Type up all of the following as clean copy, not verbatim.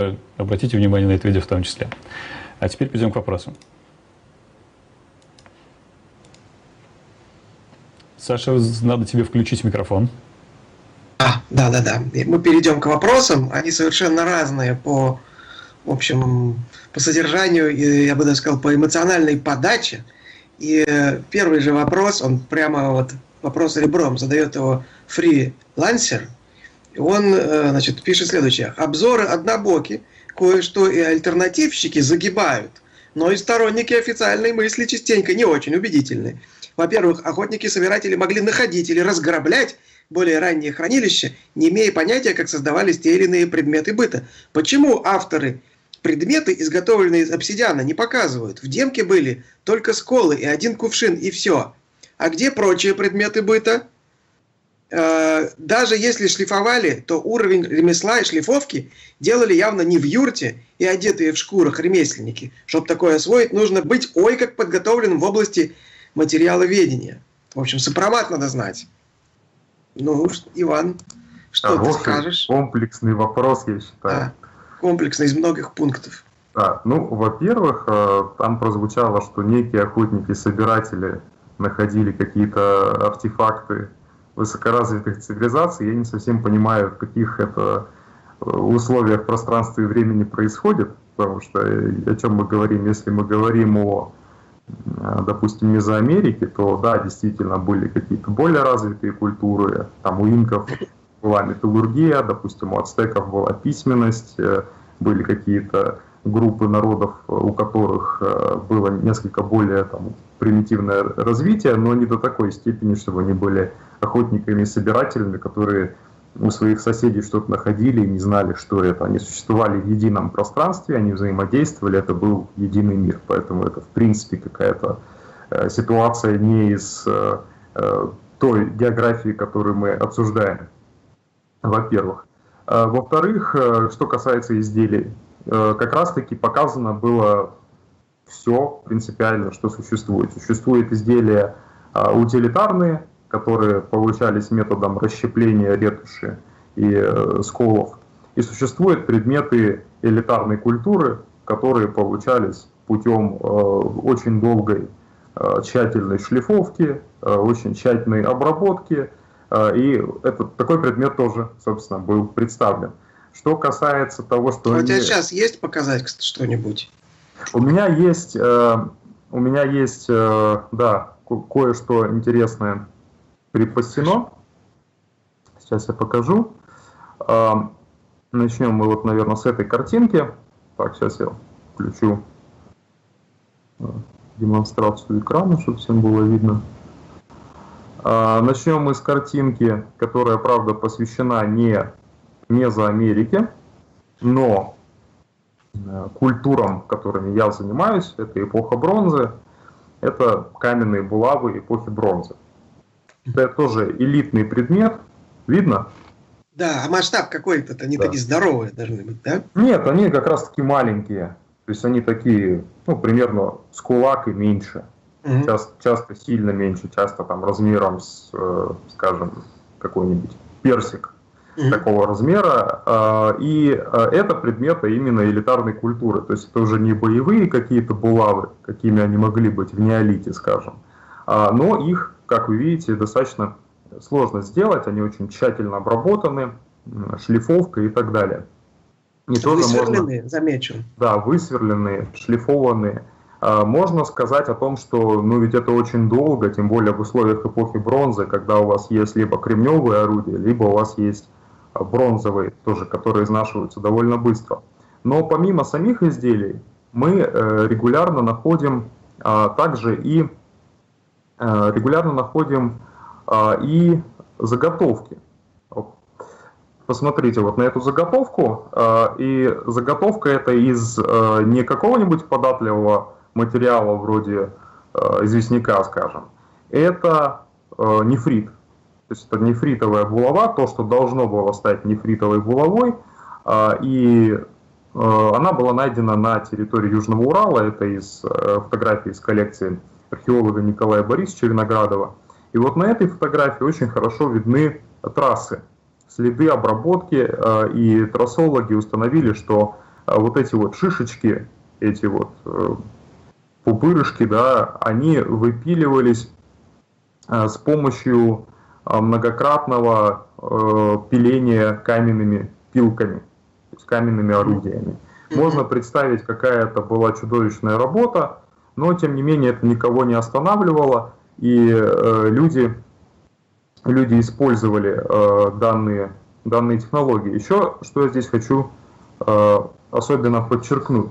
Обратите внимание на это видео в том числе. А теперь перейдем к вопросу. Саша, надо тебе включить микрофон. Да. Мы перейдем к вопросам. Они совершенно разные по, в общем, по содержанию и, я бы даже сказал, по эмоциональной подаче. И первый же вопрос, он прямо вот вопрос ребром задает его фрилансер. Он, значит, пишет следующее. Обзоры однобоки, кое-что и альтернативщики загибают, но и сторонники официальной мысли частенько не очень убедительны. Во-первых, охотники-собиратели могли находить или разграблять более ранние хранилища, не имея понятия, как создавались те или иные предметы быта. Почему авторы предметы, изготовленные из обсидиана, не показывают? В демке были только сколы и один кувшин, и все. А где прочие предметы быта? Даже если шлифовали, то уровень ремесла и шлифовки делали явно не в юрте и одетые в шкурах ремесленники. Чтобы такое освоить, нужно быть ой как подготовленным в области материаловедения. В общем, сопромат надо знать. Ну, Иван, что ты скажешь? Комплексный вопрос, я считаю. Да, комплексный из многих пунктов. Да, ну, во-первых, там прозвучало, что некие охотники-собиратели находили какие-то артефакты высокоразвитых цивилизаций. Я не совсем понимаю, в каких это условиях пространства и времени происходит, потому что о чем мы говорим, если мы говорим о, допустим, Мезоамерике, то да, действительно были какие-то более развитые культуры, там у инков была металлургия, допустим, у ацтеков была письменность, были какие-то группы народов, у которых было несколько более там примитивное развитие, но не до такой степени, чтобы они были охотниками и собирателями, которые у своих соседей что-то находили и не знали, что это. Они существовали в едином пространстве, они взаимодействовали, это был единый мир. Поэтому это, в принципе, какая-то ситуация не из той географии, которую мы обсуждаем, во-первых. Во-вторых, что касается изделий, как раз-таки показано было все принципиально, что существует. Существуют изделия утилитарные, которые получались методом расщепления ретуши и сколов. И существуют предметы элитарной культуры, которые получались путем очень долгой тщательной шлифовки, очень тщательной обработки. И такой предмет тоже, собственно, был представлен. Что касается того, что... У тебя сейчас есть показать что-нибудь? У меня есть, да, кое-что интересное припасено. Сейчас я покажу. Начнем мы вот, наверное, с этой картинки. Так, сейчас я включу демонстрацию экрана, чтобы всем было видно. Начнем мы с картинки, которая, правда, посвящена не Мезоамерике, но культурам, которыми я занимаюсь, это эпоха бронзы, это каменные булавы эпохи бронзы. Это тоже элитный предмет, видно? Да, а масштаб какой-то, они такие здоровые должны быть, да? Нет, они как раз таки маленькие, то есть они такие, ну, примерно с кулак и меньше, часто сильно меньше, часто там размером с, скажем, какой-нибудь персик. Такого размера, и это предметы именно элитарной культуры, то есть это уже не боевые какие-то булавы, какими они могли быть в неолите, скажем, но их, как вы видите, достаточно сложно сделать, они очень тщательно обработаны, шлифовка и так далее. И высверленные, замечу. Да, высверленные, шлифованные. Можно сказать о том, что ну ведь это очень долго, тем более в условиях эпохи бронзы, когда у вас есть либо кремневые орудия, либо у вас есть бронзовые, тоже, которые изнашиваются довольно быстро. Но помимо самих изделий, мы регулярно находим также и заготовки. Посмотрите вот на эту заготовку, и заготовка это из не какого-нибудь податливого материала вроде известняка, скажем, это нефрит. То есть это нефритовая булава, то, что должно было стать нефритовой булавой, и она была найдена на территории Южного Урала, это из фотографии из коллекции археолога Николая Борисовича Виноградова. И вот на этой фотографии очень хорошо видны трассы, следы обработки, и трассологи установили, что вот эти вот шишечки, эти вот пупырышки, да, они выпиливались с помощью многократного пиления каменными пилками, то есть каменными орудиями. Можно представить, какая это была чудовищная работа, но тем не менее это никого не останавливало, и люди использовали данные технологии. Еще, что я здесь хочу особенно подчеркнуть,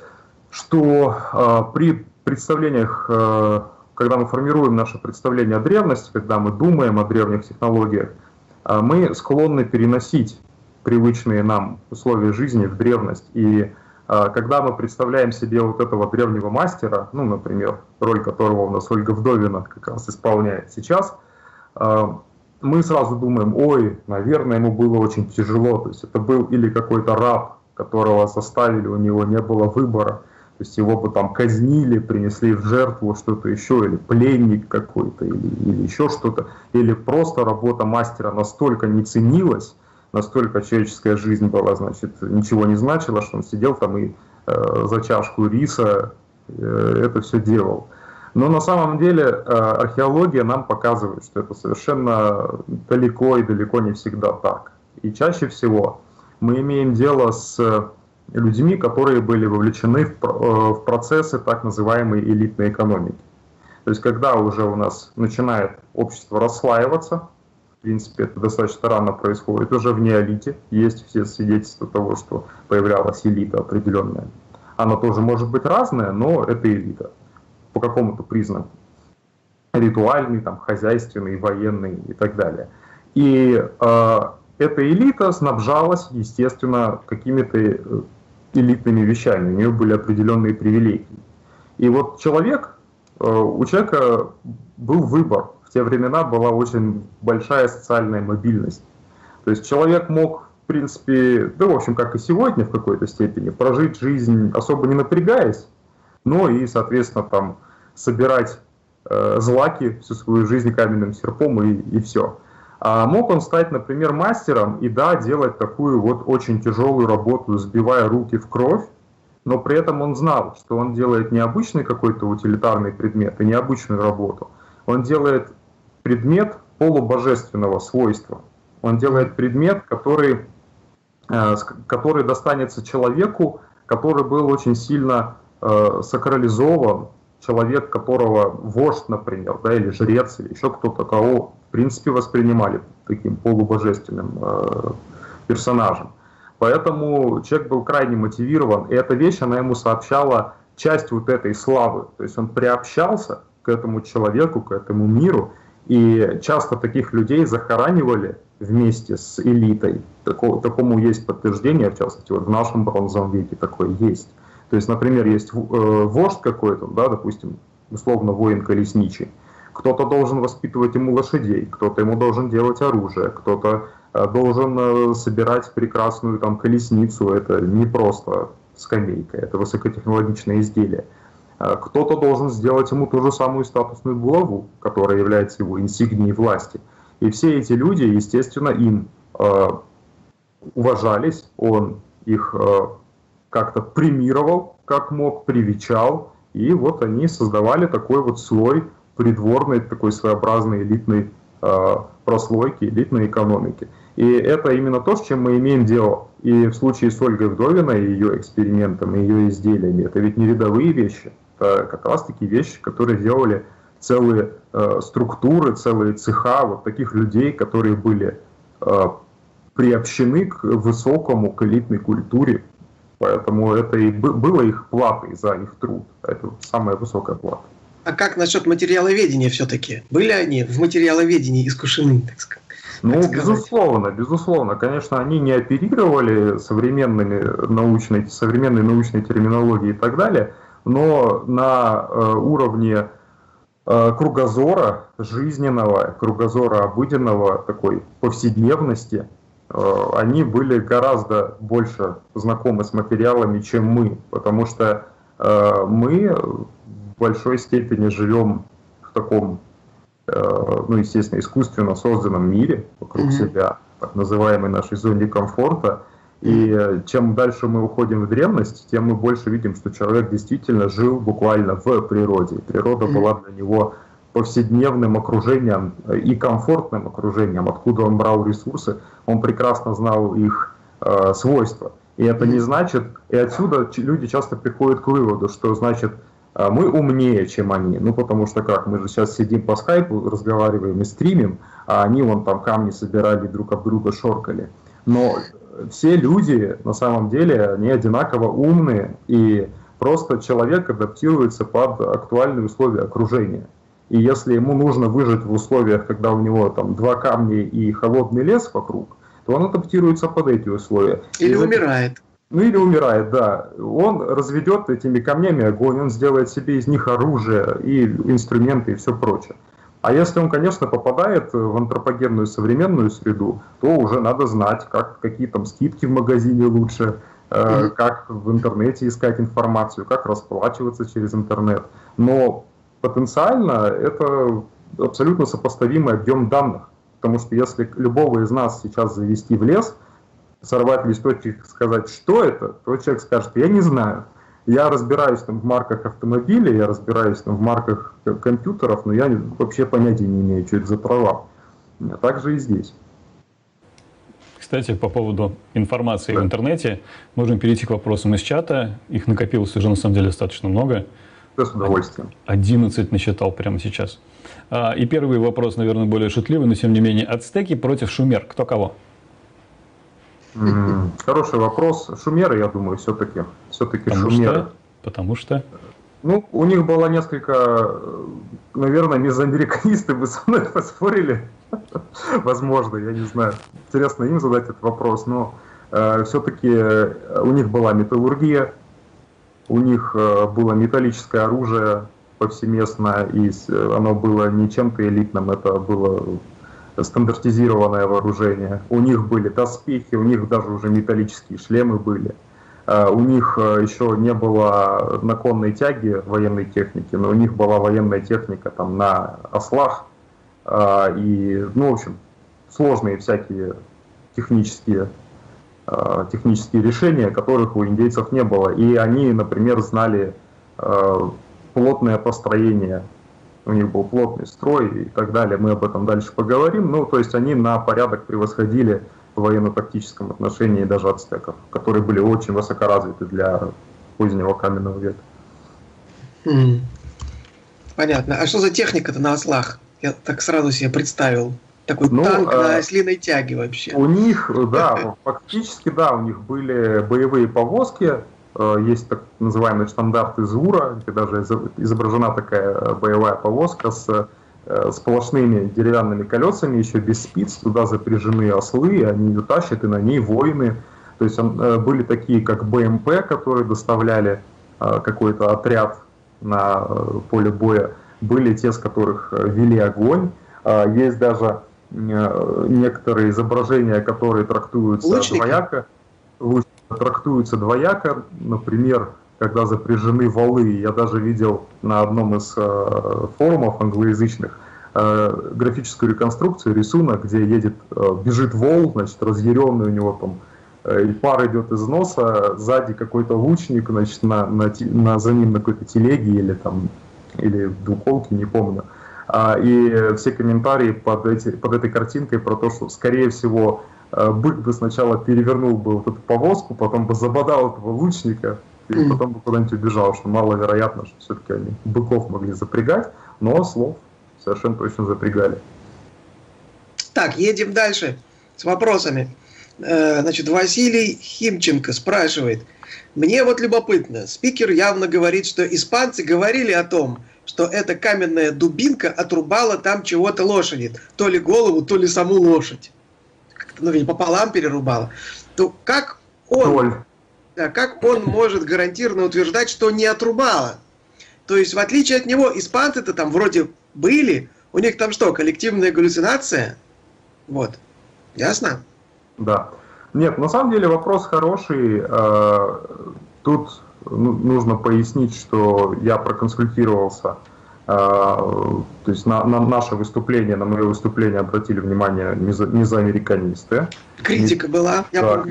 что при представлениях, когда мы формируем наше представление о древности, когда мы думаем о древних технологиях, мы склонны переносить привычные нам условия жизни в древность. И когда мы представляем себе вот этого древнего мастера, ну, например, роль которого у нас Ольга Вдовина как раз исполняет сейчас, мы сразу думаем, ой, наверное, ему было очень тяжело. То есть это был или какой-то раб, которого заставили, у него не было выбора. То есть его бы там казнили, принесли в жертву что-то еще, или пленник какой-то, или еще что-то. Или просто работа мастера настолько не ценилась, настолько человеческая жизнь была, значит, ничего не значила, что он сидел там и за чашку риса это все делал. Но на самом деле археология нам показывает, что это совершенно далеко и далеко не всегда так. И чаще всего мы имеем дело с людьми, которые были вовлечены в процессы так называемой элитной экономики. То есть когда уже у нас начинает общество расслаиваться, в принципе, это достаточно рано происходит, уже в неолите есть все свидетельства того, что появлялась элита определенная. Она тоже может быть разная, но это элита по какому-то признаку. Ритуальный, там, хозяйственный, военный и так далее. И эта элита снабжалась, естественно, какими-то элитными вещами, у нее были определенные привилегии. И вот у человека был выбор. В те времена была очень большая социальная мобильность. То есть человек мог, в принципе, да, в общем, как и сегодня в какой-то степени, прожить жизнь особо не напрягаясь, но и, соответственно, там собирать злаки всю свою жизнь каменным серпом и все. А мог он стать, например, мастером и, да, делать такую вот очень тяжелую работу, сбивая руки в кровь, но при этом он знал, что он делает не обычный какой-то утилитарный предмет и не обычную работу. Он делает предмет полубожественного свойства. Он делает предмет, который достанется человеку, который был очень сильно сакрализован, человек, которого вождь, например, да, или жрец, или еще кто-то, кого в принципе воспринимали таким полубожественным персонажем. Поэтому человек был крайне мотивирован, и эта вещь, она ему сообщала часть вот этой славы. То есть он приобщался к этому человеку, к этому миру, и часто таких людей захоранивали вместе с элитой. Такому есть подтверждение, в частности, вот в нашем бронзовом веке такое есть. То есть, например, есть вождь какой-то, да, допустим, условно воин колесничий. Кто-то должен воспитывать ему лошадей, кто-то ему должен делать оружие, кто-то должен собирать прекрасную там колесницу. Это не просто скамейка, это высокотехнологичное изделие. Кто-то должен сделать ему ту же самую статусную булаву, которая является его инсигнией власти. И все эти люди, естественно, им уважались, он их как-то премировал, как мог, привечал, и вот они создавали такой вот слой придворной, такой своеобразной элитной прослойки, элитной экономики. И это именно то, с чем мы имеем дело. И в случае с Ольгой Вдовиной и ее экспериментом, и ее изделиями, это ведь не рядовые вещи, это как раз-таки вещи, которые делали целые структуры, целые цеха вот таких людей, которые были приобщены к высокому, к элитной культуре. Поэтому это и было их платой за их труд. Это самая высокая плата. А как насчет материаловедения все-таки? Были они в материаловедении искушены, так сказать? Ну, безусловно. Конечно, они не оперировали современной научной терминологией и так далее, но на уровне кругозора жизненного, кругозора обыденного, такой повседневности, они были гораздо больше знакомы с материалами, чем мы, потому что мы в большой степени живем в таком, ну, естественно, искусственно созданном мире вокруг себя, так называемой нашей зоне комфорта, И чем дальше мы уходим в древность, тем мы больше видим, что человек действительно жил буквально в природе. Природа была для него повседневным окружением и комфортным окружением, откуда он брал ресурсы, он прекрасно знал их свойства. И это не значит, и отсюда люди часто приходят к выводу, что значит мы умнее, чем они. Ну потому что как, мы же сейчас сидим по скайпу, разговариваем и стримим, а они вон там камни собирали, друг об друга шоркали. Но все люди на самом деле, они одинаково умные, и просто человек адаптируется под актуальные условия окружения. И если ему нужно выжить в условиях, когда у него там 2 камня и холодный лес вокруг, то он адаптируется под эти условия. Или умирает. Ну или умирает, да. Он разведет этими камнями огонь, он сделает себе из них оружие и инструменты и все прочее. А если он, конечно, попадает в антропогенную современную среду, то уже надо знать, какие там скидки в магазине лучше, как в интернете искать информацию, как расплачиваться через интернет. Но потенциально это абсолютно сопоставимый объем данных. Потому что если любого из нас сейчас завести в лес, сорвать листочек и сказать, что это, то человек скажет, я не знаю. Я разбираюсь там в марках автомобилей, я разбираюсь там в марках компьютеров, но я вообще понятия не имею, что это за права. Так же и здесь. Кстати, по поводу информации в интернете, можем перейти к вопросам из чата. Их накопилось уже на самом деле достаточно много. С удовольствием. 11 насчитал прямо сейчас. И первый вопрос, наверное, более шутливый, но тем не менее. Ацтеки против шумер. Кто кого? Хороший вопрос. Шумеры, я думаю, все-таки шумеры. Потому что? Ну, у них было несколько, наверное, мезоамериканисты бы со мной поспорили. Возможно, я не знаю. Интересно им задать этот вопрос, но все-таки у них была металлургия, у них было металлическое оружие повсеместно, и оно было не чем-то элитным, это было стандартизированное вооружение. У них были доспехи, у них даже уже металлические шлемы были. У них еще не было наклонной тяги военной техники, но у них была военная техника там на ослах. И, ну, в общем, сложные всякие технические решения, которых у индейцев не было. И они, например, знали плотное построение. У них был плотный строй и так далее. Мы об этом дальше поговорим. Ну, то есть они на порядок превосходили в военно-тактическом отношении даже ацтеков, которые были очень высокоразвиты для позднего каменного века. Понятно. А что за техника-то на ослах? Я так сразу себе представил. Такой танк на ослиной тяге вообще. У них, да, фактически, да, у них были боевые повозки. Есть так называемый штандарт из Ура, где даже изображена такая боевая повозка с сплошными деревянными колесами, еще без спиц, туда запряжены ослы, они ее тащат, и на ней воины. То есть были такие, как БМП, которые доставляли какой-то отряд на поле боя, были те, с которых вели огонь. Есть даже некоторые изображения, которые трактуются двояко. Например, когда запряжены валы, я даже видел на одном из форумов англоязычных графическую реконструкцию, рисунок, где бежит вол, значит, разъяренный, у него там и пар идет из носа, сзади какой-то лучник, значит, за ним на какой-то телеге или двуколке, не помню. И все комментарии под этой картинкой про то, что, скорее всего, бык бы сначала перевернул бы вот эту повозку, потом бы забодал этого лучника, и потом бы куда-нибудь убежал, что маловероятно, что все-таки они быков могли запрягать, но ослов совершенно точно запрягали. Так, едем дальше с вопросами. Значит, Василий Химченко спрашивает. Мне вот любопытно, спикер явно говорит, что испанцы говорили о том, что эта каменная дубинка отрубала там чего-то лошади. То ли голову, то ли саму лошадь. Ну, ведь пополам перерубала. То как он может гарантированно утверждать, что не отрубала? То есть, в отличие от него, испанцы-то там вроде были, у них там что, коллективная галлюцинация? Вот. Ясно? Да. Нет, на самом деле вопрос хороший. Тут нужно пояснить, что я проконсультировался, то есть на наше выступление, на мое выступление обратили внимание мезоамериканисты. Критика была, я помню.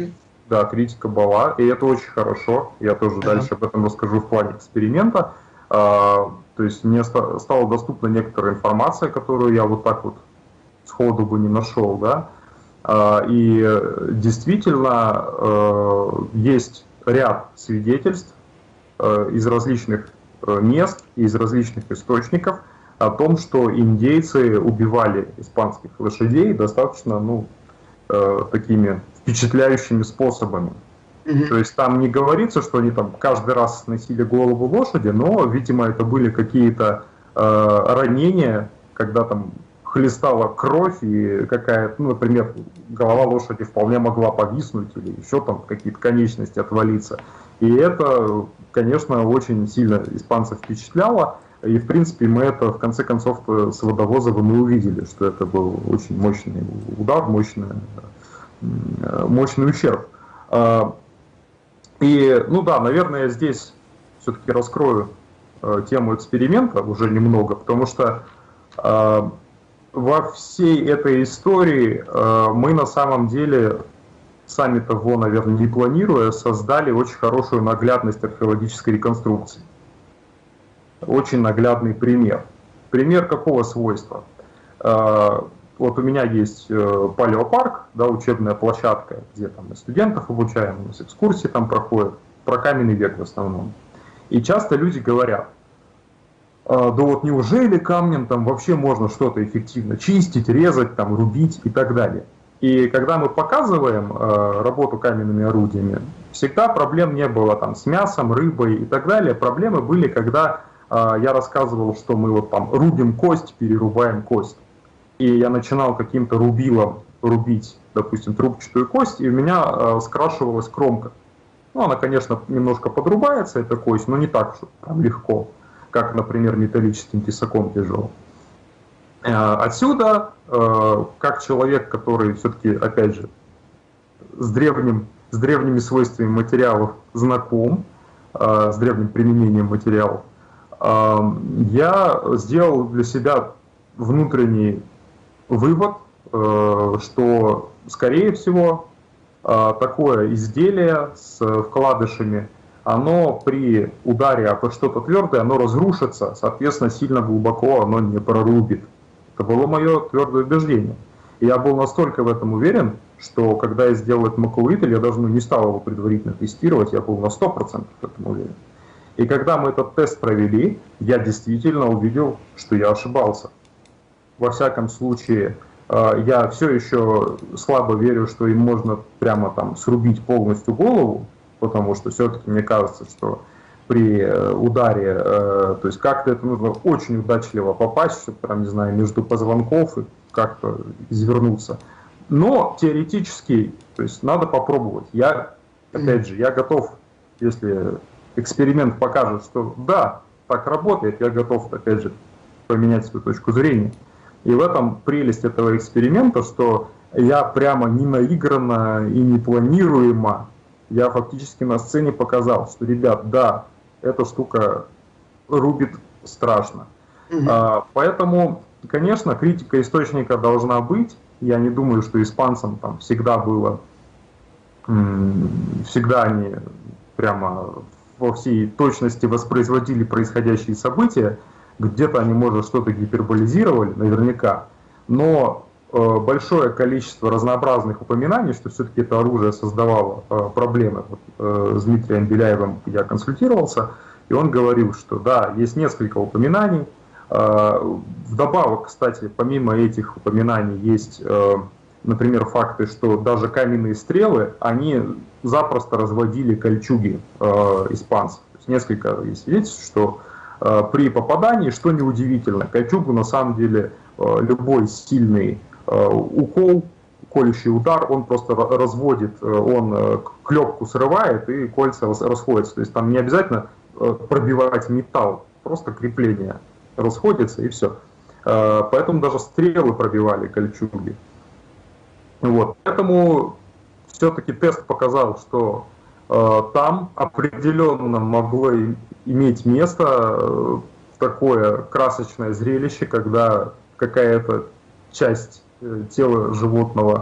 да, критика была, и это очень хорошо. Я тоже дальше об этом расскажу в плане эксперимента. То есть мне стала доступна некоторая информация, которую я вот так вот сходу бы не нашел, да. И действительно есть ряд свидетельств из различных мест, из различных источников о том, что индейцы убивали испанских лошадей достаточно, такими впечатляющими способами. То есть там не говорится, что они там каждый раз сносили голову лошади, но, видимо, это были какие-то ранения, когда там хлестала кровь и какая-то, например, голова лошади вполне могла повиснуть или еще там какие-то конечности отвалиться. И это, конечно, очень сильно испанцев впечатляло. И, в принципе, мы это, в конце концов, с Водовозовым и увидели, что это был очень мощный удар, мощный ущерб. И, наверное, я здесь все-таки раскрою тему эксперимента уже немного, потому что во всей этой истории мы на самом деле, сами того, наверное, не планируя, создали очень хорошую наглядность археологической реконструкции. Очень наглядный пример. Пример какого свойства? Вот у меня есть палеопарк, да, учебная площадка, где там и студентов обучаем, у нас экскурсии там проходят, про каменный век в основном. И часто люди говорят: да вот неужели камнем там вообще можно что-то эффективно чистить, резать, там, рубить и так далее. И когда мы показываем работу каменными орудиями, всегда проблем не было там с мясом, рыбой и так далее. Проблемы были, когда я рассказывал, что мы вот там рубим кость, перерубаем кость. И я начинал каким-то рубилом рубить, допустим, трубчатую кость, и у меня скрашивалась кромка. Она, конечно, немножко подрубается, эта кость, но не так, что там легко, как, например, металлическим тесаком тяжелым. Отсюда, как человек, который все-таки, опять же, с древними свойствами материалов знаком, с древним применением материалов, я сделал для себя внутренний вывод, что, скорее всего, такое изделие с вкладышами, оно при ударе об что-то твердое, оно разрушится, соответственно, сильно глубоко оно не прорубит. Это было мое твердое убеждение. И я был настолько в этом уверен, что когда я сделал этот макулитель, я даже не стал его предварительно тестировать, я был на 100% в этом уверен. И когда мы этот тест провели, я действительно увидел, что я ошибался. Во всяком случае, я все еще слабо верю, что им можно прямо там срубить полностью голову, потому что все-таки мне кажется, что при ударе, то есть как-то это нужно очень удачливо попасть, чтобы там, не знаю, между позвонков и как-то извернуться. Но теоретически, то есть надо попробовать. Опять же, я готов, если эксперимент покажет, что да, так работает, я готов, опять же, поменять свою точку зрения. И в этом прелесть этого эксперимента, что я прямо не наигранно и не планируемо, я фактически на сцене показал, что, ребят, да, эта штука рубит страшно. Поэтому, конечно, критика источника должна быть. Я не думаю, что испанцам там всегда они прямо во всей точности воспроизводили происходящие события. Где-то они, может, что-то гиперболизировали, наверняка. Но большое количество разнообразных упоминаний, что все-таки это оружие создавало проблемы. С Дмитрием Беляевым я консультировался, и он говорил, что да, есть несколько упоминаний. Вдобавок, кстати, помимо этих упоминаний есть, например, факты, что даже каменные стрелы, они запросто разводили кольчуги испанцев. То есть несколько есть свидетельств, что при попадании, что неудивительно, кольчугу на самом деле любой сильный укол, колющий удар, он просто разводит, он клепку срывает и кольца расходятся. То есть там не обязательно пробивать металл, просто крепление расходится и все. Поэтому даже стрелы пробивали кольчуги. Вот. Поэтому все-таки тест показал, что там определенно могло иметь место такое красочное зрелище, когда какая-то часть тела животного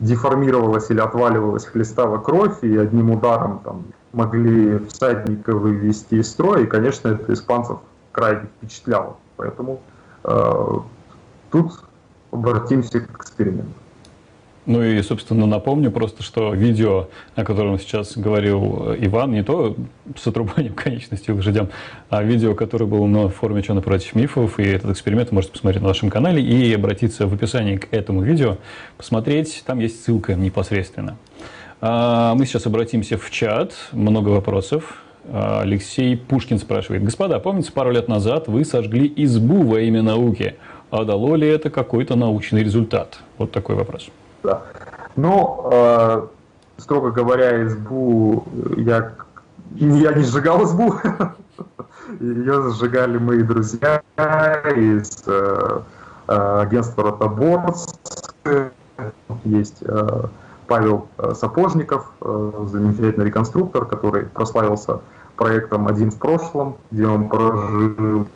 деформировалась или отваливалась, хлестала кровь, и одним ударом там могли всадника вывести из строя, и, конечно, это испанцев крайне впечатляло. Поэтому тут обратимся к эксперименту. Ну и, собственно, напомню просто, что видео, о котором сейчас говорил Иван, не то с отрубанием конечностей лошадям, а видео, которое было на форуме «Ученые против мифов», и этот эксперимент вы можете посмотреть на нашем канале и обратиться в описании к этому видео, посмотреть, там есть ссылка непосредственно. Мы сейчас обратимся в чат, много вопросов. Алексей Пушкин спрашивает: господа, помните, пару лет назад вы сожгли избу во имя науки, а дало ли это какой-то научный результат? Вот такой вопрос. Да. Ну, строго говоря, избу я не сжигал избу. Ее сжигали мои друзья из агентства «Ротоборс». Есть Павел Сапожников, замечательный реконструктор, который прославился проектом «Один в прошлом», где он прожил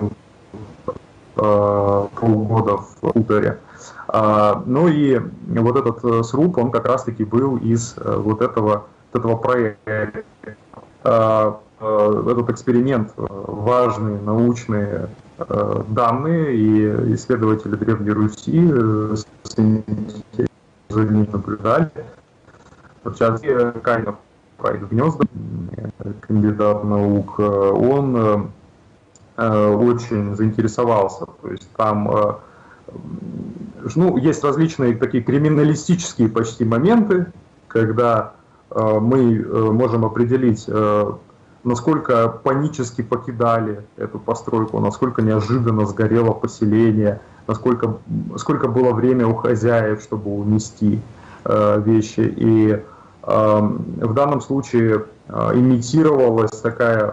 полгода в хуторе. Ну и вот этот сруб, он как раз-таки был из вот этого проекта. Этот эксперимент, важные научные данные, и исследователи Древней Руси с интересом наблюдали. В частности, Кайнов Гнезда, кандидат наук, он очень заинтересовался. То есть там есть различные такие криминалистические почти моменты, когда мы можем определить, насколько панически покидали эту постройку, насколько неожиданно сгорело поселение, сколько было время у хозяев, чтобы унести вещи. И в данном случае имитировалась такая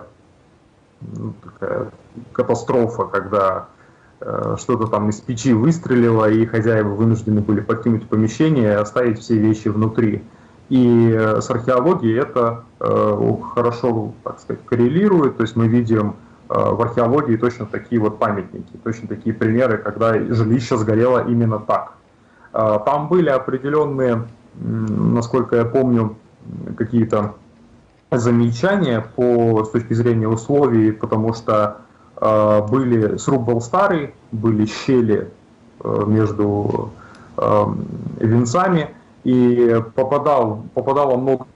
катастрофа, когда что-то там из печи выстрелило, и хозяева вынуждены были покинуть помещение и оставить все вещи внутри. И с археологией это хорошо, так сказать, коррелирует. То есть мы видим в археологии точно такие вот памятники, точно такие примеры, когда жилище сгорело именно так. Там были определенные, насколько я помню, какие-то замечания с точки зрения условий, потому что сруб был старый, были щели между венцами, и попадало много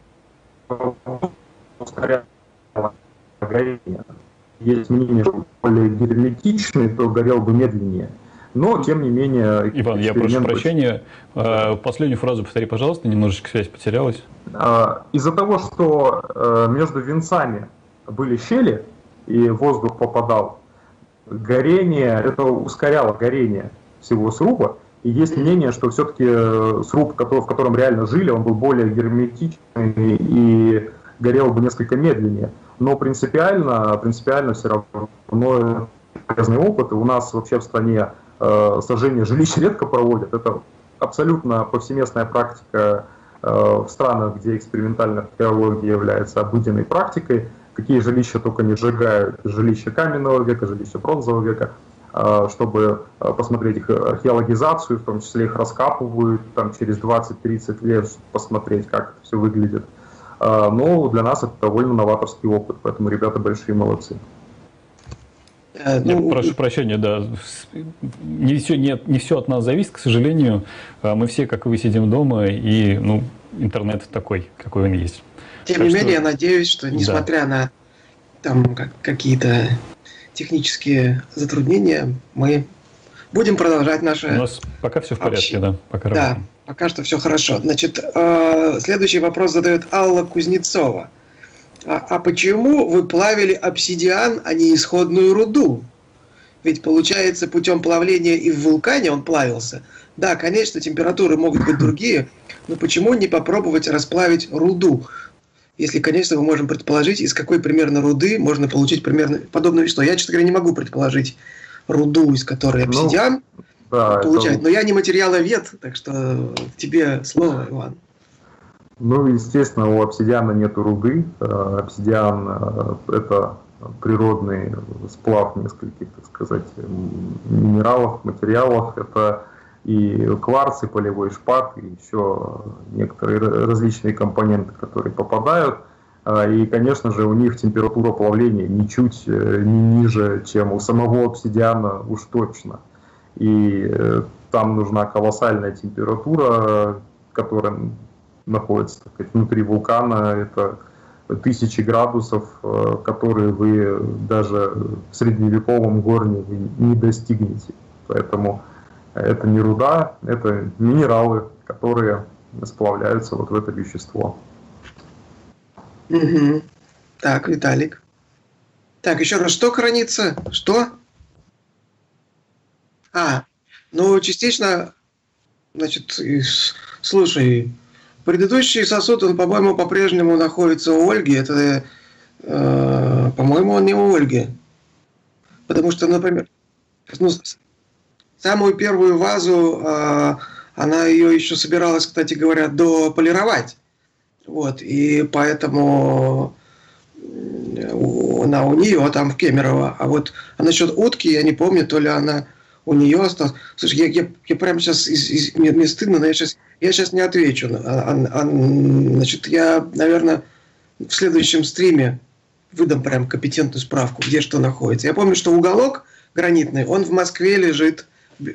горения. Есть мнение, что более герметичный, то горел бы медленнее. Но, тем не менее... Иван, я прошу прощения. Последнюю фразу повтори, пожалуйста, немножечко связь потерялась. Из-за того, что между венцами были щели, и воздух попадал, горение, это ускоряло горение всего сруба. И есть мнение, что все-таки сруб, в котором реально жили, он был более герметичный и горел бы несколько медленнее. Но принципиально все равно полезный опыт. И у нас вообще в стране сожжение жилищ редко проводят. Это абсолютно повсеместная практика в странах, где экспериментальная археология является обыденной практикой. Какие жилища только не сжигают, жилища каменного века, жилища бронзового века, чтобы посмотреть их археологизацию, в том числе их раскапывают там, через 20-30 лет, чтобы посмотреть, как это все выглядит. Но для нас это довольно новаторский опыт, поэтому ребята большие молодцы. Я прошу прощения, да, не все от нас зависит, к сожалению. Мы все, как и вы, сидим дома, и интернет такой, какой он есть. Тем не менее, я надеюсь, что несмотря на там какие-то технические затруднения, мы будем продолжать наше... У нас пока все в порядке, да, пока да, работаем. пока что все хорошо. Значит, следующий вопрос задает Алла Кузнецова. А почему вы плавили обсидиан, а не исходную руду? Ведь получается, путем плавления и в вулкане он плавился. Да, конечно, температуры могут быть другие, но почему не попробовать расплавить руду? Если, конечно, мы можем предположить, из какой примерно руды можно получить примерно подобное вещество. Я, честно говоря, не могу предположить руду, из которой обсидиан получать. Но я не материаловед, так что тебе слово, Иван. Естественно, у обсидиана нет руды. Обсидиан – это природный сплав нескольких, так сказать, минералов, материалов. Это и кварц, и полевой шпат, и еще некоторые различные компоненты, которые попадают. И, конечно же, у них температура плавления ничуть не ниже, чем у самого обсидиана, уж точно. И там нужна колоссальная температура, которая находится внутри вулкана. Это 1000 градусов, которые вы даже в средневековом горне не достигнете. Поэтому это не руда, это минералы, которые сплавляются вот в это вещество. Угу. Так, Виталик. Так, еще раз, что хранится? Что? Ну, частично, значит, слушай, предыдущий сосуд, он, по-моему, по-прежнему находится у Ольги. Это, по-моему, он не у Ольги. Потому что, например, ну, самую первую вазу, она ее еще собиралась, кстати говоря, дополировать. Вот, и поэтому она у нее там в Кемерово. А вот насчет утки, я не помню, то ли она у нее осталась. Слушай, я прямо сейчас, мне стыдно, но я сейчас не отвечу. Значит, я, наверное, в следующем стриме выдам прям компетентную справку, где что находится. Я помню, что уголок гранитный, он в Москве лежит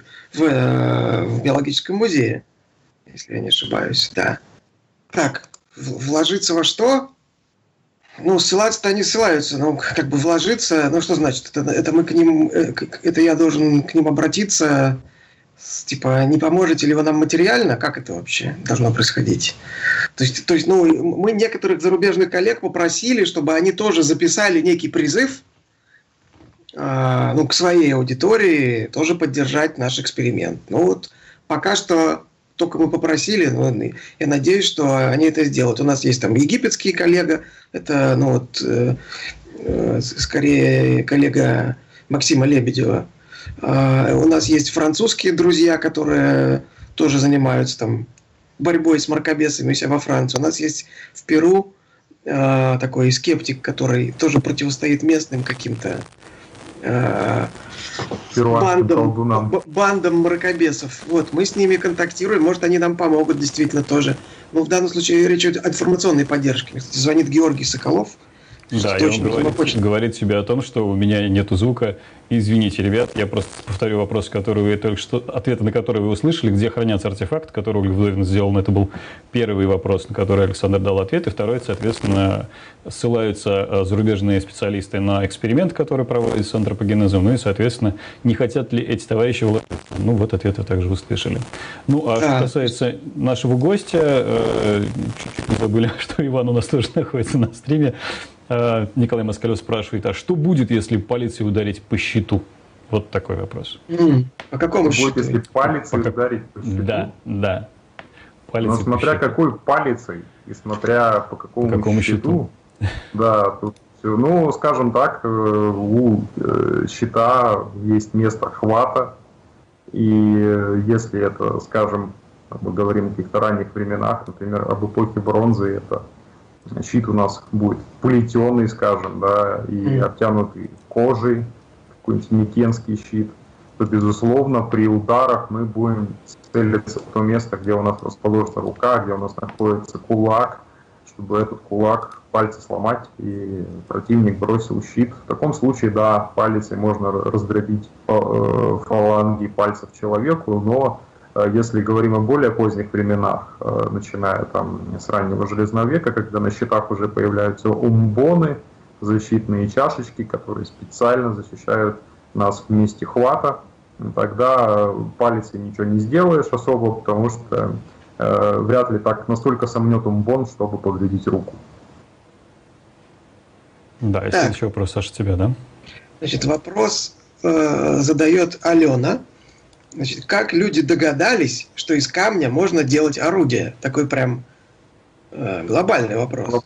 в биологическом музее, если я не ошибаюсь, да. Так, вложиться во что? Ну, ссылаться-то они ссылаются, но как бы вложиться, ну что значит? Это мы к ним, это я должен к ним обратиться, типа, не поможете ли вы нам материально? Как это вообще должно происходить? То есть, ну, мы некоторых зарубежных коллег попросили, чтобы они тоже записали некий призыв, ну, к своей аудитории тоже поддержать наш эксперимент. Ну вот, пока что только мы попросили, но я надеюсь, что они это сделают. У нас есть там египетский коллега, это, ну вот, скорее коллега Максима Лебедева. У нас есть французские друзья, которые тоже занимаются там борьбой с мракобесами у себя во Франции. У нас есть в Перу такой скептик, который тоже противостоит местным каким-то бандам мракобесов. Вот, мы с ними контактируем, может, они нам помогут действительно тоже. Но в данном случае речь идет о информационной поддержке. Кстати, звонит Георгий Соколов. Да, и он говорит тебе о том, что у меня нету звука. Извините, ребят, я просто повторю вопрос, который вы только что, ответы на который вы услышали, где хранятся артефакты, которые Ольга Владимировна сделала. Это был первый вопрос, на который Александр дал ответ. И второй, соответственно, ссылаются зарубежные специалисты на эксперимент, который проводится с антропогенезом. Ну и, соответственно, не хотят ли эти товарищи вложиться? Ну, вот ответы также услышали. Ну, а что касается нашего гостя, чуть-чуть не забыли, что Иван у нас тоже находится на стриме. Николай Москалев спрашивает, а что будет, если полиции ударить по щиту? Вот такой вопрос. По какому что щиту? Будет, если палицей ударить по щиту? Да. Но смотря какой палицей и смотря по какому щиту. Да, тут все. Ну, скажем так, у щита есть место хвата. И если это, скажем, мы говорим о каких-то ранних временах, например, об эпохе бронзы, это щит у нас будет плетеный, скажем, да, и обтянутый кожей, какой-нибудь микенский щит, то, безусловно, при ударах мы будем целиться в то место, где у нас расположена рука, где у нас находится кулак, чтобы этот кулак пальцы сломать, и противник бросил щит. В таком случае, да, палицей можно раздробить фаланги пальцев человеку, но если говорим о более поздних временах, начиная там с раннего Железного века, когда на щитах уже появляются умбоны, защитные чашечки, которые специально защищают нас в месте хвата, тогда палицей ничего не сделаешь особо, потому что вряд ли так настолько сомнет умбон, чтобы повредить руку. Да, и следующий вопрос, Саша, тебя, да? Значит, вопрос задает Алена. Значит, как люди догадались, что из камня можно делать орудие? Такой прям глобальный вопрос.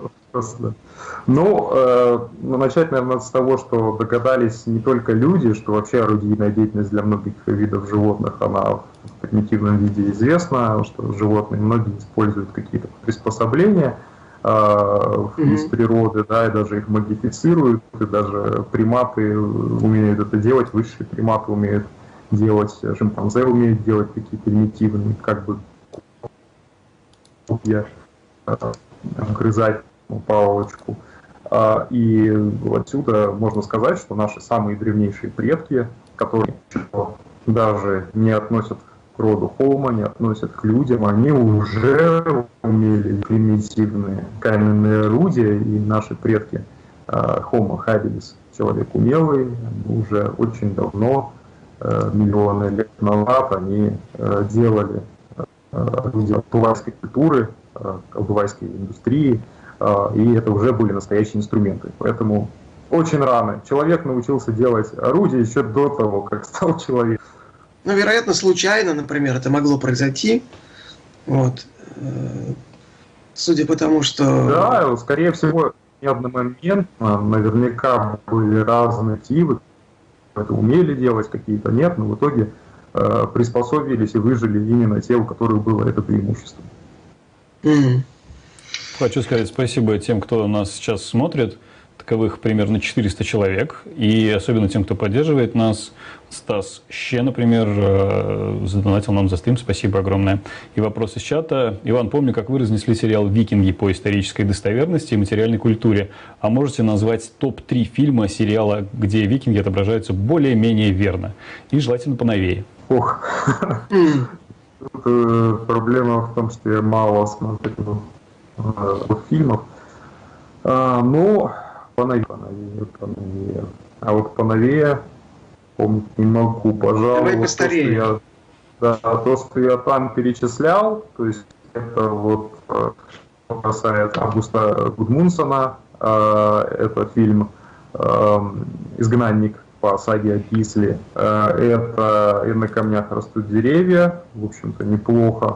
Ну, начать, наверное, с того, что догадались не только люди, что вообще орудийная деятельность для многих видов животных, она в примитивном виде известна, что животные многие используют какие-то приспособления из природы, да, и даже их модифицируют, и даже приматы умеют это делать, высшие приматы умеют делать, шимпанзе умеют делать такие примитивные, как бы копья, грызать палочку. И отсюда можно сказать, что наши самые древнейшие предки, которые даже не относят к роду Homo, не относят к людям, они уже умели примитивные каменные орудия, и наши предки Homo habilis, человек умелый, уже очень давно, миллионы лет назад, они делали орудия колдовской культуры, колдовской индустрии, и это уже были настоящие инструменты. Поэтому очень рано человек научился делать орудия еще до того, как стал человеком. Ну, вероятно, случайно, например, это могло произойти. Вот. Судя по тому, что... Да, скорее всего, одномоментно, наверняка были разные типы, это умели делать, какие-то нет, но в итоге приспособились и выжили именно те, у которых было это преимущество. Хочу сказать спасибо тем, кто нас сейчас смотрит. Таковых примерно 400 человек. И особенно тем, кто поддерживает нас. Стас Ще, например, задонатил нам за стрим. Спасибо огромное. И вопрос из чата. Иван, помню, как вы разнесли сериал «Викинги» по исторической достоверности и материальной культуре. А можете назвать топ-3 фильма сериала, где викинги отображаются более-менее верно? И желательно поновее. Ох. Проблема в том, что я мало смотрю фильмов. Ну, поновее. А вот поновее помнить не могу, пожалуй. Давай постарее. То, что я там перечислял, то есть это вот что касается Августа Гудмунсона, это фильм «Изгнанник» по саге о Кисле, это «И на камнях растут деревья», в общем-то, неплохо.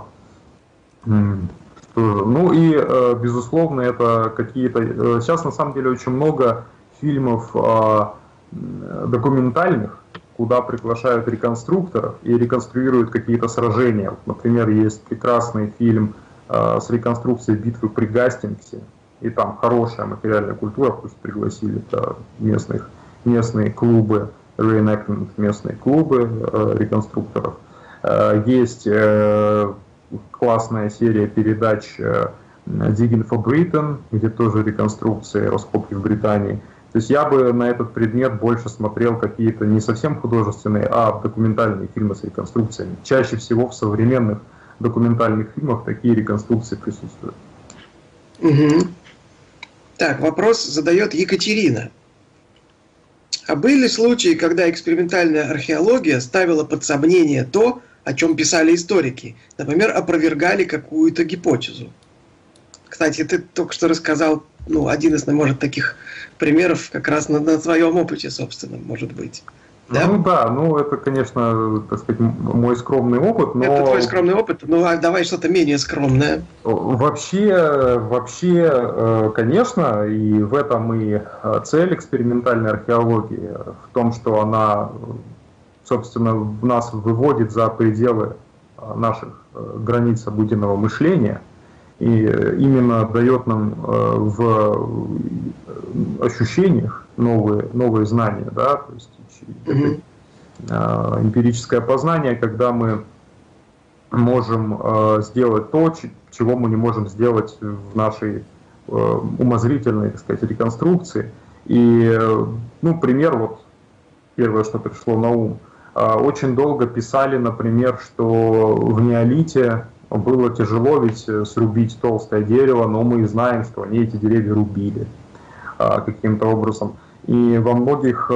Ну и, безусловно, это какие-то... Сейчас, на самом деле, очень много фильмов документальных, куда приглашают реконструкторов и реконструируют какие-то сражения. Например, есть прекрасный фильм с реконструкцией битвы при Гастингсе, и там хорошая материальная культура, пусть пригласили местные клубы, reenactment, местные клубы реконструкторов. Есть классная серия передач Digging for Britain, где тоже реконструкции, раскопки в Британии. То есть я бы на этот предмет больше смотрел какие-то не совсем художественные, а документальные фильмы с реконструкциями. Чаще всего в современных документальных фильмах такие реконструкции присутствуют. Угу. Так, вопрос задает Екатерина. А были случаи, когда экспериментальная археология ставила под сомнение то, о чем писали историки? Например, опровергали какую-то гипотезу. Кстати, ты только что рассказал один из, может, таких примеров как раз на своем опыте, собственно, может быть. Да? Это, конечно, так сказать, мой скромный опыт, но... Это твой скромный опыт, а давай что-то менее скромное. Вообще, конечно, и в этом и цель экспериментальной археологии, в том, что она, собственно, нас выводит за пределы наших границ обыденного мышления, и именно дает нам в ощущениях новые знания, да, то есть эмпирическое познание, когда мы можем сделать то, чего мы не можем сделать в нашей умозрительной, так сказать, реконструкции. И, пример, первое, что пришло на ум. Очень долго писали, например, что в неолите было тяжело ведь срубить толстое дерево, но мы знаем, что они эти деревья рубили каким-то образом. И во многих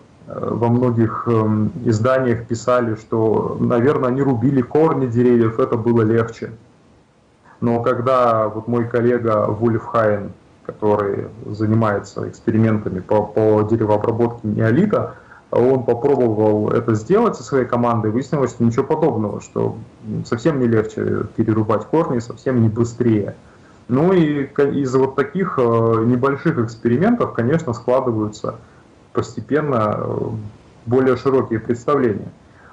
изданиях писали, что, наверное, они рубили корни деревьев, это было легче. Но когда мой коллега Вульфхайен, который занимается экспериментами по деревообработке неолита, он попробовал это сделать со своей командой, выяснилось, что ничего подобного, что совсем не легче перерубать корни, совсем не быстрее. Ну и из таких небольших экспериментов, конечно, складываются постепенно более широкие представления.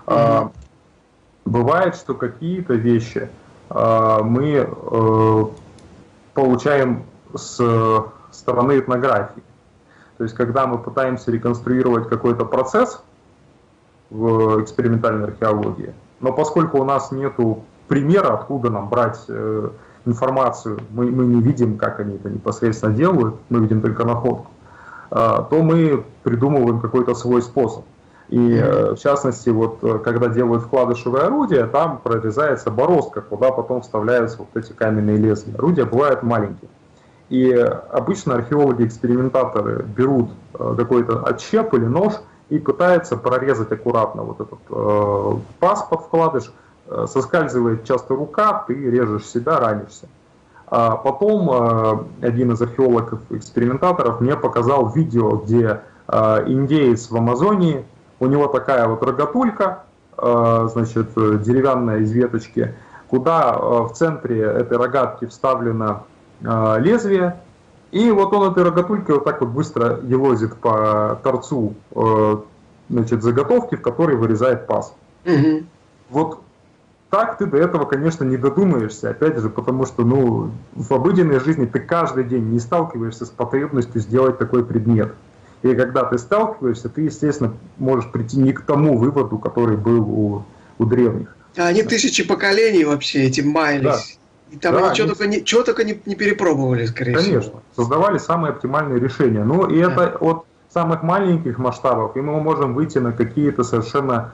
Бывает, что какие-то вещи мы получаем с стороны этнографии. То есть, когда мы пытаемся реконструировать какой-то процесс, в экспериментальной археологии. Но поскольку у нас нету примера, откуда нам брать информацию, мы не видим, как они это непосредственно делают, мы видим только находку, то мы придумываем какой-то свой способ. И в частности, вот когда делают вкладышевые орудия, там прорезается бороздка, куда потом вставляются вот эти каменные лезвия. Орудия бывают маленькие. И обычно археологи-экспериментаторы берут какой-то отщеп или нож и пытаются прорезать аккуратно вот этот паз под вкладыш. Соскальзывает часто рука, ты режешь себя, ранишься. А потом один из археологов-экспериментаторов мне показал видео, где индеец в Амазонии, у него такая вот рогатулька, значит, деревянная из веточки, куда в центре этой рогатки вставлено лезвие, и вот он этой рогатулькой вот так вот быстро елозит по торцу, значит, заготовки, в которой вырезает паз. Мгм. Вот так ты до этого, конечно, не додумаешься, опять же, потому что, ну, в обыденной жизни ты каждый день не сталкиваешься с потребностью сделать такой предмет. И когда ты сталкиваешься, ты, естественно, можешь прийти не к тому выводу, который был у древних. А они тысячи поколений вообще этим маялись. Да. И там Да, они чего только не перепробовали, скорее Конечно, всего. создавали самые оптимальные решения. Ну и это от самых маленьких масштабов, и мы можем выйти на какие-то совершенно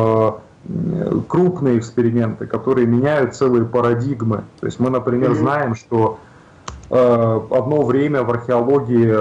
крупные эксперименты, которые меняют целые парадигмы. То есть мы, например, знаем, что одно время в археологии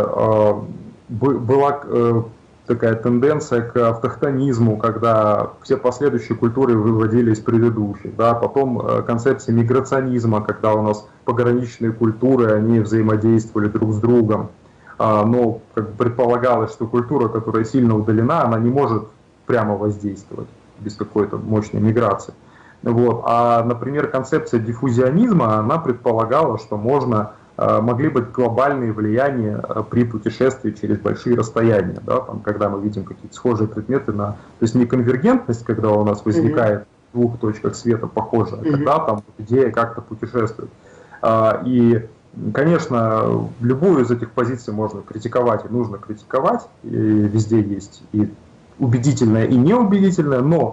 была такая тенденция к автохтонизму, когда все последующие культуры выводили из предыдущих. Да? Потом концепция миграционизма, когда у нас пограничные культуры, они взаимодействовали друг с другом. Но как бы предполагалось, что культура, которая сильно удалена, она не может прямо воздействовать без какой-то мощной миграции. Вот. А, например, концепция диффузионизма, она предполагала, что могли быть глобальные влияния при путешествии через большие расстояния, да, там, когда мы видим какие-то схожие предметы, то есть не конвергентность, когда у нас возникает в двух точках света похожая, а когда там идея как-то путешествует. И, конечно, любую из этих позиций можно критиковать и нужно критиковать, и везде есть и убедительное, и неубедительное, но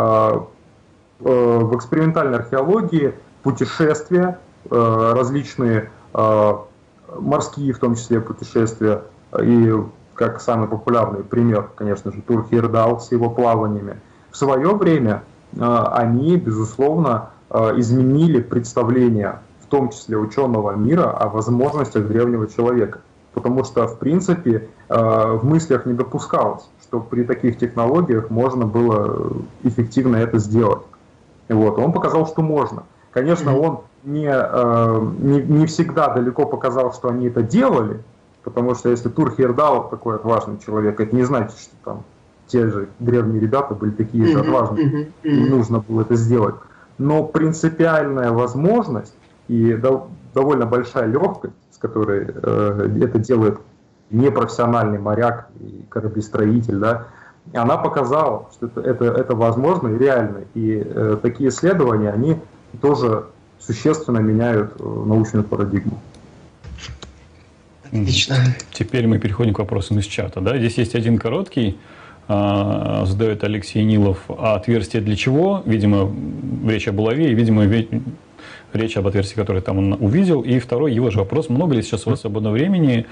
в экспериментальной археологии путешествия, различные морские, в том числе, путешествия, и как самый популярный пример, конечно же, тур Хейердал с его плаваниями, в свое время они, безусловно, изменили представление, в том числе ученого мира, о возможностях древнего человека. Потому что, в принципе, в мыслях не допускалось, что при таких технологиях можно было эффективно это сделать. Вот. Он показал, что можно. Конечно, он не всегда далеко показал, что они это делали, потому что если Тур Хейердал такой отважный человек, это не значит, что там те же древние ребята были такие же отважные, и нужно было это сделать. Но принципиальная возможность и довольно большая легкость, с которой это делает непрофессиональный моряк и кораблестроитель, да, она показала, что это возможно и реально. И такие исследования, они тоже существенно меняют научную парадигму. Отлично. Теперь мы переходим к вопросам из чата. Да? Здесь есть один короткий, задает Алексей Нилов. А отверстие для чего? Видимо, речь об булаве, и, видимо, речь об отверстии, которое там он увидел. И второй его же вопрос. Много ли сейчас у вас свободного времени?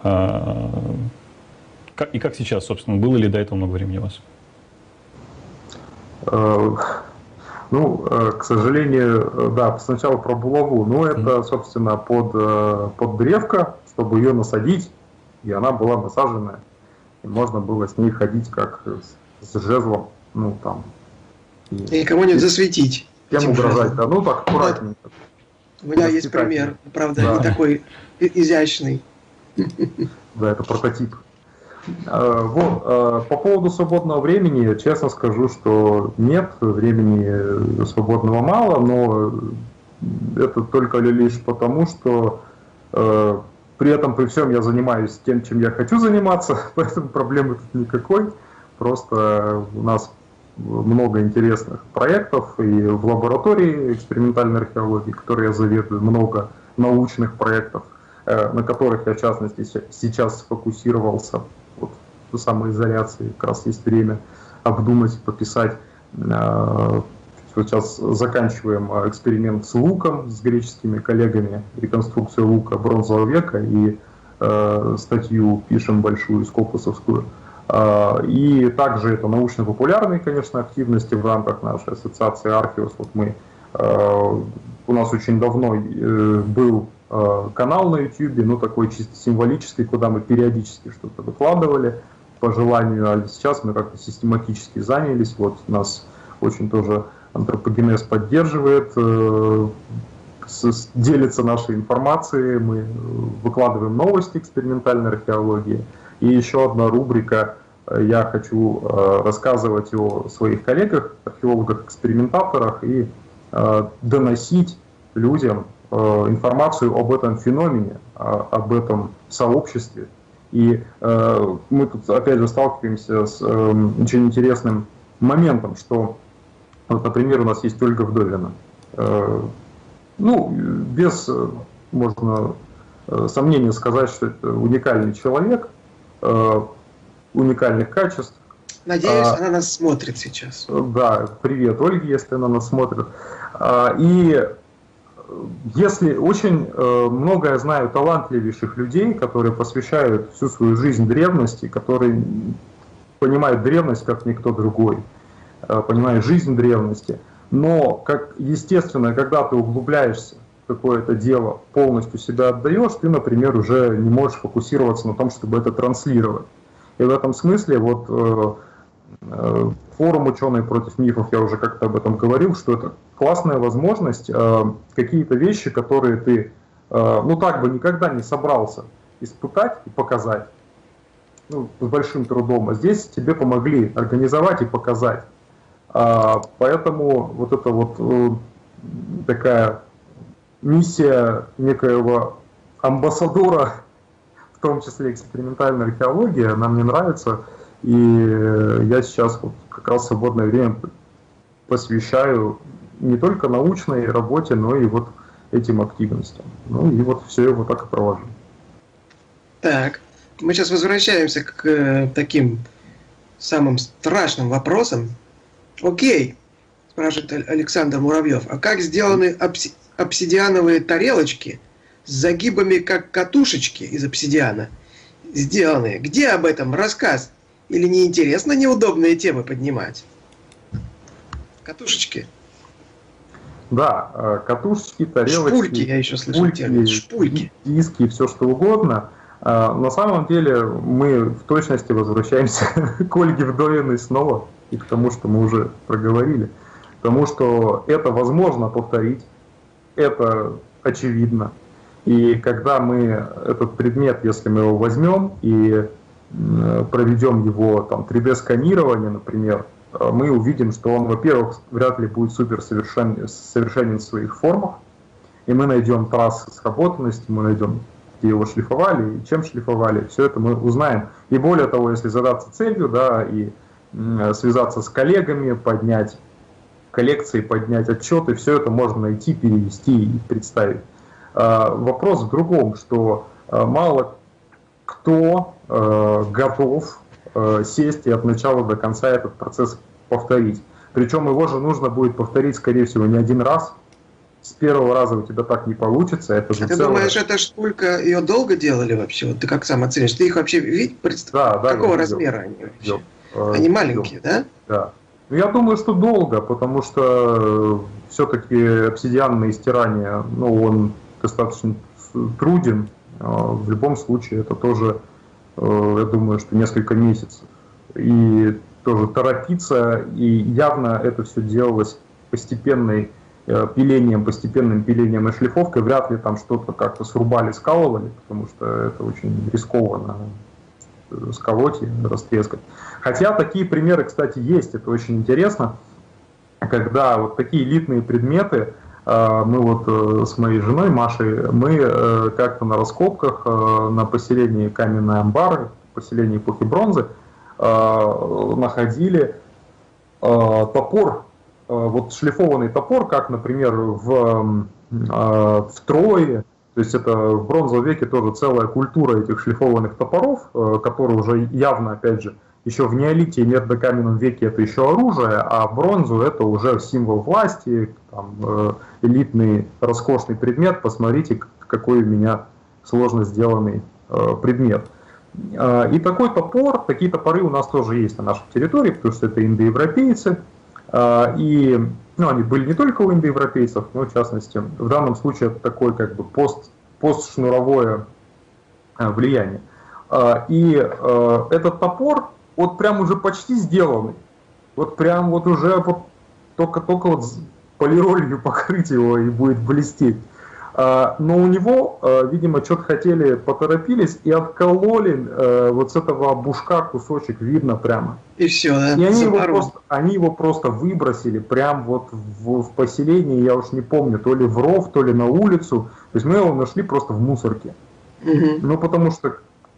И как сейчас, собственно, было ли до этого много времени у вас? Ну, к сожалению, да, сначала про булаву. Ну, это, собственно, под древко, чтобы ее насадить, и она была насаженная. И можно было с ней ходить как с жезлом, ну, там. И кого-нибудь засветить. Кем угрожать, да, ну, так аккуратненько. У меня есть пример, правда, да. не такой изящный. Да, это прототип. Вот, по поводу свободного времени, честно скажу, что нет, времени свободного мало, но это только лишь потому, что при этом, при всем я занимаюсь тем, чем я хочу заниматься, поэтому проблемы тут никакой. Просто у нас много интересных проектов и в лаборатории экспериментальной археологии, которые я заведую, много научных проектов, на которых я, в частности, сейчас сфокусировался. Вот, в самоизоляции как раз есть время. обдумать, пописать. Сейчас заканчиваем эксперимент с луком, с греческими коллегами, реконструкцию лука бронзового века, и статью пишем большую, скопусовскую. И также это научно-популярные, конечно, активности в рамках нашей ассоциации Archios. Вот у нас очень давно был канал на YouTube, ну такой чисто символический, куда мы периодически что-то выкладывали по желанию, а сейчас мы как-то систематически занялись. Вот нас очень тоже антропогенез поддерживает, делится нашей информацией, мы выкладываем новости экспериментальной археологии. И еще одна рубрика: я хочу рассказывать о своих коллегах, археологах-экспериментаторах, и доносить людям информацию об этом феномене, об этом сообществе. И мы тут опять же сталкиваемся с очень интересным моментом, что, вот, например, у нас есть Ольга Вдовина. Ну, без, можно сомнения сказать, что это уникальный человек, уникальных качеств. Надеюсь, она нас смотрит сейчас. Да, привет, Ольге, если она нас смотрит. И если очень много я знаю талантливейших людей, которые посвящают всю свою жизнь древности, которые понимают древность как никто другой, понимают жизнь древности, но, как естественно, когда ты углубляешься в какое-то дело, полностью себя отдаешь, ты, например, уже не можешь фокусироваться на том, чтобы это транслировать. И в этом смысле вот форум «Ученые против мифов», я уже как-то об этом говорил, что это классная возможность какие-то вещи, которые ты, ну так бы никогда не собрался испытать и показать, ну, с большим трудом, а здесь тебе помогли организовать и показать. Поэтому вот это вот такая миссия некоего амбассадора, в том числе экспериментальной археологии, она мне нравится. И я сейчас вот как раз свободное время посвящаю не только научной работе, но и вот этим активностям. Ну и вот все его так и провожу. Так, мы сейчас возвращаемся к таким самым страшным вопросам. Окей, спрашивает Александр Муравьев, а как сделаны обсидиановые тарелочки с загибами, как катушечки из обсидиана сделанные? Где об этом рассказ? Или неинтересно неудобные темы поднимать? Катушечки. Да, катушечки, тарелочки, шпульки, я еще слышал термин, шпульки, диски, все что угодно. На самом деле мы в точности возвращаемся к Ольге Вдовиной снова и к тому, что мы уже проговорили. Потому что это возможно повторить, это очевидно. И когда мы этот предмет, если мы его возьмем и проведем его там 3D-сканирование, например, мы увидим, что он, во-первых, вряд ли будет совершенен в своих формах, и мы найдем трассы сработанности, мы найдем, где его шлифовали, и чем шлифовали, все это мы узнаем. И более того, если задаться целью, да, и связаться с коллегами, поднять коллекции, поднять отчеты, все это можно найти, перевести и представить. Вопрос в другом, что мало кто готов сесть и от начала до конца этот процесс повторить. Причем его же нужно будет повторить, скорее всего, не один раз. С первого раза у тебя так не получится. Это же ты думаешь, эта шпулька, ее долго делали вообще? Вот ты как сам оценишь? Ты их вообще видишь? Да, какого размера они вообще? Они маленькие, да? Да. Ну, я думаю, что долго, потому что все-таки обсидианное стирание, ну, он достаточно труден. В любом случае, это тоже, я думаю, что несколько месяцев. И тоже торопиться, и явно это все делалось постепенным пилением и шлифовкой. Вряд ли там что-то как-то срубали, скалывали, потому что это очень рискованно сколоть и растрескать. Хотя такие примеры, кстати, есть. Это очень интересно, когда вот такие элитные предметы, мы вот с моей женой Машей, мы как-то на раскопках на поселении Каменные Амбары, поселении эпохи бронзы, находили топор, вот шлифованный топор, как, например, в Трое. То есть это в бронзовом веке тоже целая культура этих шлифованных топоров, которые уже явно, опять же, еще в неолите и медно-каменном веке это еще оружие, а бронзу это уже символ власти, там, элитный, роскошный предмет. Посмотрите, какой у меня сложно сделанный предмет. И такой топор, такие топоры у нас тоже есть на нашей территории, потому что это индоевропейцы. И они были не только у индоевропейцев, но в частности, в данном случае это такое как бы постшнуровое влияние. И этот топор, вот прям уже почти сделанный, вот прям вот уже вот только вот полиролью покрыть его и будет блестеть. Но у него, видимо, что-то хотели, поторопились и откололи вот с этого бушка кусочек, видно прямо. И все, да? И они его просто выбросили прям вот в поселение, я уж не помню, то ли в ров, то ли на улицу. То есть мы его нашли просто в мусорке. Ну, потому что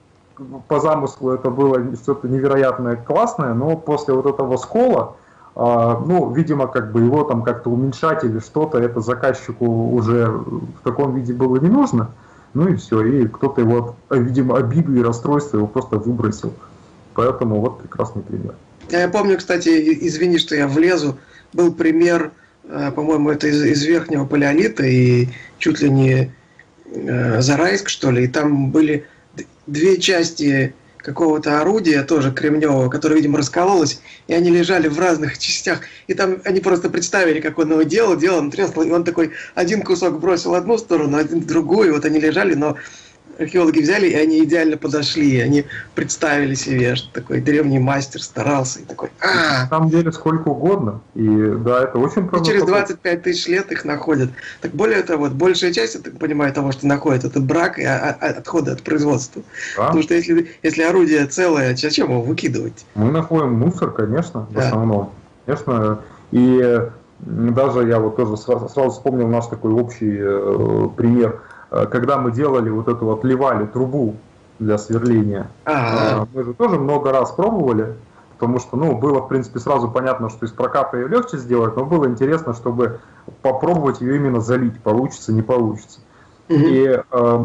по замыслу это было что-то невероятное, классное, но после вот этого скола, видимо, как бы его там как-то уменьшать или что-то, это заказчику уже в таком виде было не нужно. Ну и все, и кто-то его, видимо, обиду и расстройство его просто выбросил. Поэтому вот прекрасный пример. Я помню, кстати, извини, что я влезу, был пример, по-моему, это из Верхнего Палеолита и чуть ли не Зарайск, что ли, и там были две части какого-то орудия, тоже кремневого, которое, видимо, раскололось, и они лежали в разных частях, и там они просто представили, как он его делал, он трясал, и он такой один кусок бросил в одну сторону, один в другую, и вот они лежали, но археологи взяли, и они идеально подошли, и они представили себе, что такой древний мастер старался, и такой, На самом деле сколько угодно, и да, это очень и через 25 тысяч лет их находят. Так более того, большая часть, я так понимаю, того, что находят, это брак и отходы от производства. Да? Потому что если орудие целое, зачем его выкидывать? Мы находим мусор, конечно, в основном. Конечно, и даже я вот тоже сразу вспомнил наш такой общий пример. Когда мы делали вот эту вот, ливали трубу для сверления, мы же тоже много раз пробовали, потому что, было, в принципе, сразу понятно, что из проката ее легче сделать, но было интересно, чтобы попробовать ее именно залить, получится, не получится. И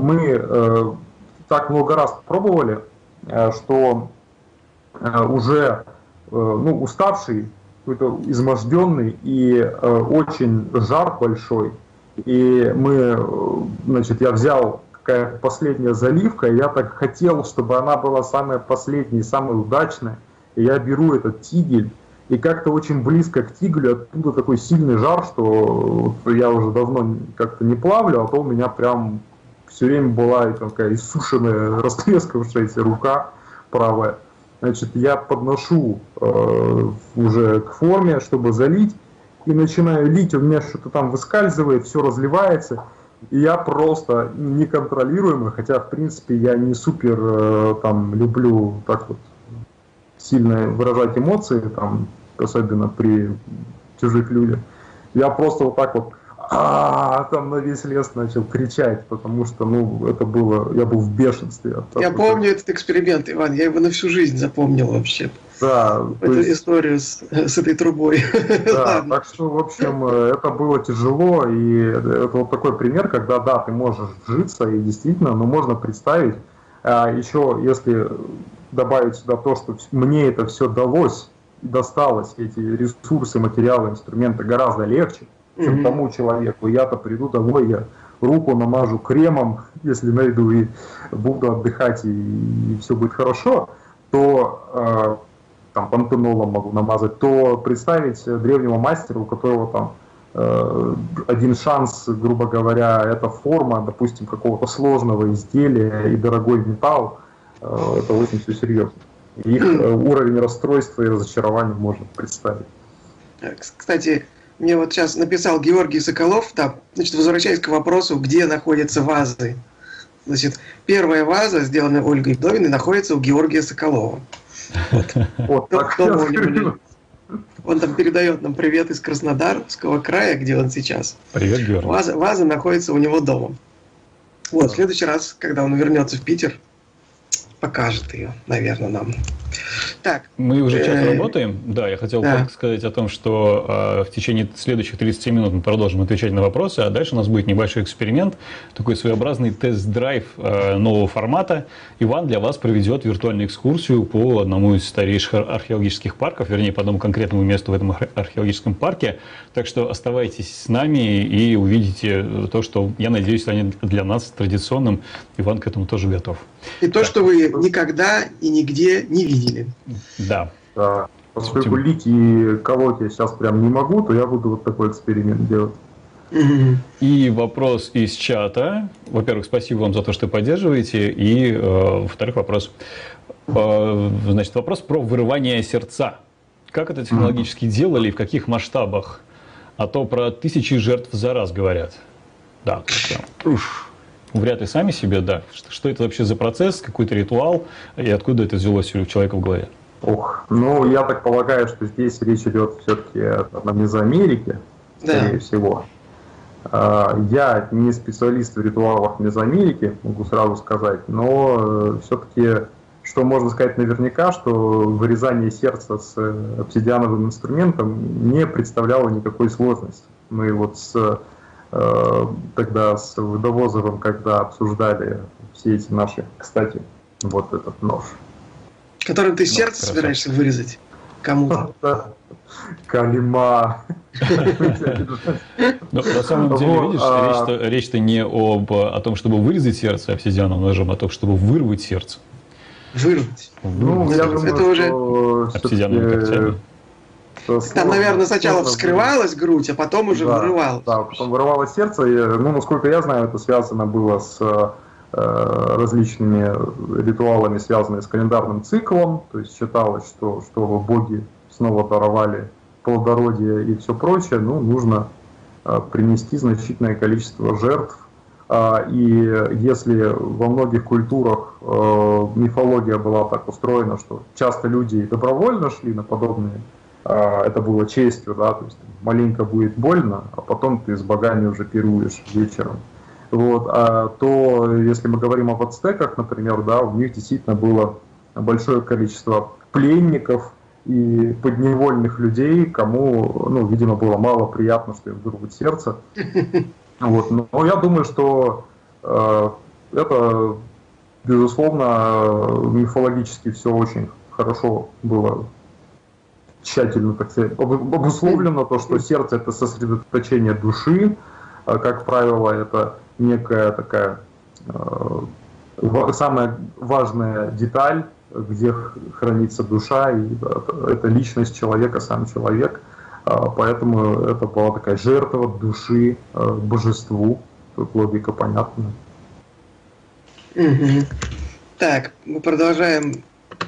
мы так много раз пробовали, что уже, уставший, какой-то изможденный и очень жар большой, и я взял какая-то последняя заливка, и я так хотел, чтобы она была самая последняя и самая удачная. И я беру этот тигель, и как-то очень близко к тигелю, оттуда такой сильный жар, что я уже давно как-то не плавлю, а то у меня прям все время была такая иссушенная, растрескавшаяся рука правая. Значит, я подношу уже к форме, чтобы залить, и начинаю лить, у меня что-то там выскальзывает, все разливается, и я просто неконтролируемо, хотя, в принципе, я не супер люблю так вот сильно выражать эмоции, особенно при чужих людях, я просто вот так вот там на весь лес начал кричать, потому что, это было, я был в бешенстве. Я помню этот эксперимент, Иван, я его на всю жизнь запомнил вообще. Да. Эту историю с этой трубой. Да, так что, в общем, это было тяжело, и это вот такой пример, когда, да, ты можешь вжиться, и действительно, можно представить, еще если добавить сюда то, что мне это все далось, досталось, эти ресурсы, материалы, инструменты гораздо легче, чем тому человеку. Я-то приду домой, я руку намажу кремом, если найду, и буду отдыхать, и все будет хорошо, то пантенолом могу намазать, то представить древнего мастера, у которого один шанс, грубо говоря, это форма, допустим, какого-то сложного изделия и дорогой металл, это очень все серьезно. Их уровень расстройства и разочарования можно представить. Кстати, мне вот сейчас написал Георгий Соколов, значит, возвращаясь к вопросу, где находятся вазы. Значит, первая ваза, сделанная Ольгой Вдовиной, находится у Георгия Соколова. Он там передает нам привет из Краснодарского края, где он сейчас. Привет, Георгий. Ваза находится у него дома. Вот, в следующий раз, когда он вернется в Питер, покажет ее, наверное, нам. Так. Мы уже час работаем. Да, я хотел сказать о том, что в течение следующих 30 минут мы продолжим отвечать на вопросы, а дальше у нас будет небольшой эксперимент, такой своеобразный тест-драйв нового формата. Иван для вас проведет виртуальную экскурсию по одному из старейших археологических парков, вернее, по одному конкретному месту в этом археологическом парке. Так что оставайтесь с нами и увидите то, что, я надеюсь, станет для нас традиционным. Иван к этому тоже готов. И то, что вы никогда и нигде не видели. Да. Да. Поскольку лить и колоть я сейчас прям не могу, то я буду вот такой эксперимент делать. И вопрос из чата. Во-первых, спасибо вам за то, что поддерживаете. И, во-вторых, вопрос. Значит, вопрос про вырывание сердца. Как это технологически делали и в каких масштабах? А то про 1000 жертв за раз говорят. Да, вряд ли сами себе, да. Что это вообще за процесс, какой-то ритуал, и откуда это взялось у человека в голове? Ох, ну я так полагаю, что здесь речь идет все-таки о Мезоамерике, скорее всего. Я не специалист в ритуалах Мезоамерики, могу сразу сказать, но все-таки, что можно сказать наверняка, что вырезание сердца с обсидиановым инструментом не представляло никакой сложности. Мы вот тогда с Водовозовым, когда обсуждали все эти наши, кстати, вот этот нож. Которым ты сердце собираешься вырезать кому-то. Калима. На самом деле, видишь, речь-то не о том, чтобы вырезать сердце обсидиановым ножом, а о том, чтобы вырвать сердце. Вырвать? Ну, я думаю, это уже обсидиановыми когтями. Там, наверное, сначала вскрывалась грудь, а потом уже вырывалась. Да, потом вырывалось сердце. И, ну, насколько я знаю, это связано было с различными ритуалами, связанными с календарным циклом. То есть считалось, что боги снова даровали плодородие и все прочее, ну, нужно принести значительное количество жертв. И если во многих культурах мифология была так устроена, что часто люди добровольно шли на подобные, это было честью, да, то есть маленько будет больно, а потом ты с богами уже пируешь вечером. Вот, то если мы говорим об ацтеках, например, да, у них действительно было большое количество пленников и подневольных людей, кому, ну, видимо, было мало приятно, что им вырвут сердце. Вот, но я думаю, что это, безусловно, мифологически все очень хорошо было тщательно, так сказать, обусловлено, то, что сердце — это сосредоточение души, как правило, это некая такая самая важная деталь, где хранится душа, и это личность человека, сам человек. Поэтому это была такая жертва души божеству. Тут логика понятна. Так, мы продолжаем.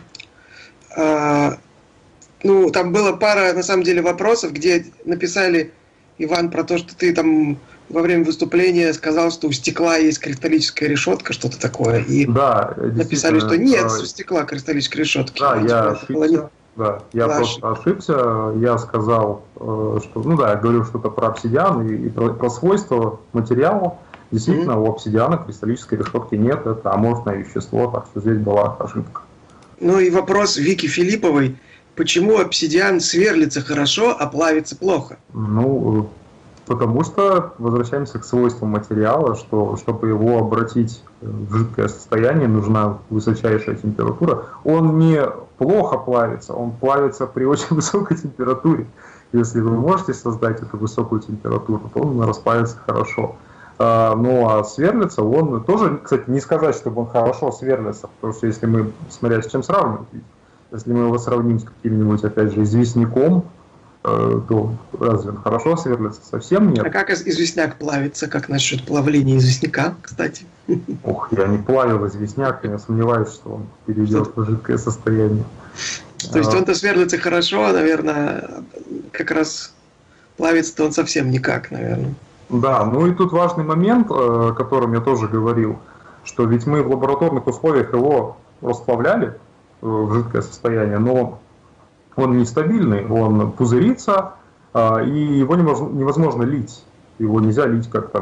Ну, там было пара, на самом деле, вопросов, где написали, Иван, про то, что ты там во время выступления сказал, что у стекла есть кристаллическая решетка, что-то такое. И да, написали, что нет, у стекла кристаллической решетки. Да, я ошибся. Да, я просто ошибся. Я сказал, что, ну да, я говорил что-то про обсидиан и про свойства материала. Действительно, у обсидиана кристаллической решетки нет, это аморфное вещество, так что здесь была ошибка. Ну и вопрос Вики Филипповой. Почему обсидиан сверлится хорошо, а плавится плохо? Ну, потому что возвращаемся к свойствам материала, что чтобы его обратить в жидкое состояние, нужна высочайшая температура. Он не плохо плавится, он плавится при очень высокой температуре. Если вы можете создать эту высокую температуру, то он расплавится хорошо. Ну а сверлится он тоже, кстати, не сказать, чтобы он хорошо сверлится, потому что если мы, смотря с чем сравнивать, если мы его сравним с каким-нибудь, опять же, известняком, то разве он хорошо сверлится? Совсем нет. А как известняк плавится? Как насчет плавления известняка, кстати? Ох, я не плавил известняк, я сомневаюсь, что он перейдет в жидкое состояние. То есть он-то сверлится хорошо, а, наверное, как раз плавится-то он совсем никак, наверное. Да, ну и тут важный момент, о котором я тоже говорил, что ведь мы в лабораторных условиях его расплавляли в жидкое состояние, но он нестабильный, он пузырится, и его невозможно лить. Его нельзя лить как там медь.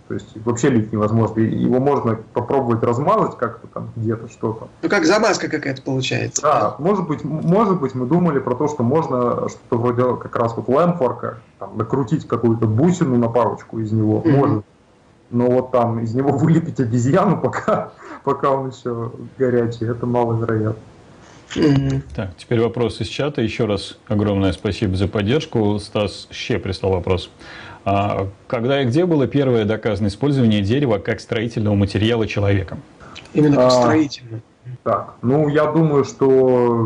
То есть вообще лить невозможно. Его можно попробовать размазать как-то там где-то что-то. Ну, как замазка какая-то получается. Да, может быть, мы думали про то, что можно что-то вроде как раз вот лэмпворка, там, накрутить какую-то бусину на палочку из него, может. Но вот там из него вылепить обезьяну, пока он еще горячий, это маловероятно. Так, теперь вопрос из чата. Еще раз огромное спасибо за поддержку. Стас Ще прислал вопрос. Когда и где было первое доказанное использование дерева как строительного материала человеком? Именно как строительный. Так, ну я думаю, что